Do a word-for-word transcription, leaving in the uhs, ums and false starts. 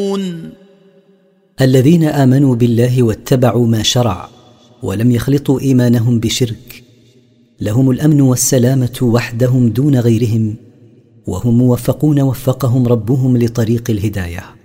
الذين آمنوا بالله واتبعوا ما شرع ولم يخلطوا إيمانهم بشرك لهم الأمن والسلامة وحدهم دون غيرهم، وهم موفقون وفقهم ربهم لطريق الهداية.